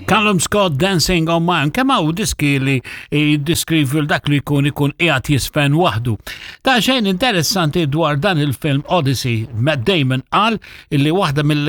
Callum Scott Dancing on Man, kemm hawn diski li jiddeskrivu dak li jkun qiegħed jisfen waħdu. Ta' xejn interessanti dwar dan il-film Odyssey, Matt Damon qal illi waħda mill